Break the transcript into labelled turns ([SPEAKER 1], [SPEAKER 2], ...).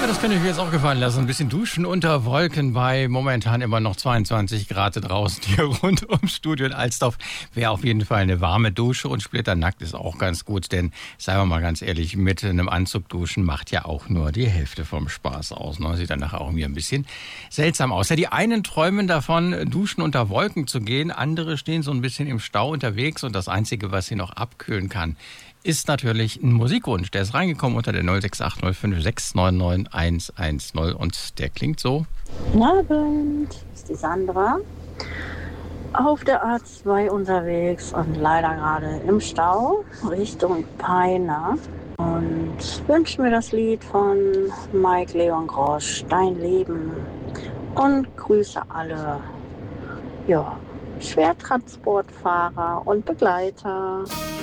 [SPEAKER 1] das könnte ich mir jetzt auch gefallen lassen. Ein bisschen duschen unter Wolken bei momentan immer noch 22 Grad draußen hier rund ums Studio in Alsdorf. Wäre auf jeden Fall eine warme Dusche und splitternackt ist auch ganz gut, denn seien wir mal ganz ehrlich, mit einem Anzug duschen macht ja auch nur die Hälfte vom Spaß aus. Ne? Sieht dann nachher auch mir ein bisschen seltsam aus. Ja, die einen träumen davon, duschen unter Wolken zu gehen, andere stehen so ein bisschen im Stau unterwegs und das Einzige, was sie noch abkühlen kann, ist natürlich ein Musikwunsch. Der ist reingekommen unter der 06805699110 und der klingt so.
[SPEAKER 2] Guten Abend, ist die Sandra. Auf der A2 unterwegs und leider gerade im Stau Richtung Peine. Und wünsche mir das Lied von Mike Leon Grosch, Dein Leben. Und grüße alle Schwertransportfahrer und Begleiter.